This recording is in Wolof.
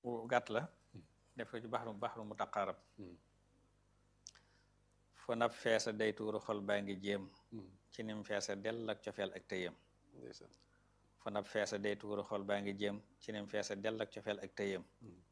bu gàtt la def ko ci baxru mu taqaarab fu nab feesa day tuuru xol baa ngi jéem ci nim feesa dell ak cofeel ak tëyam fu nab feesa day tuuru xol baa ngi jéem ci nim feesa dell ak cofeel ak tëyam